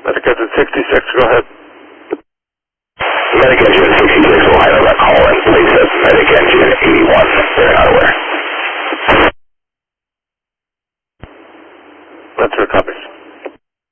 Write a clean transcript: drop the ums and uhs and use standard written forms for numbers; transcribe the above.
Medic engine 66, go ahead. Medic engine 66 will handle that call and place at medic engine 81. They're not aware. That's your copies.